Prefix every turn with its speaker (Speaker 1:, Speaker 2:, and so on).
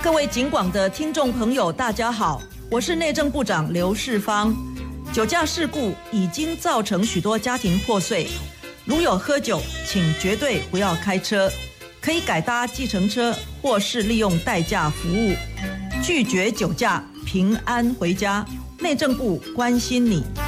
Speaker 1: 各位警广的听众朋友，大家好，我是内政部长刘世芳。酒驾事故已经造成许多家庭破碎，如有喝酒，请绝对不要开车，可以改搭计程车或是利用代驾服务，拒绝酒驾，平安回家。内政部关心你。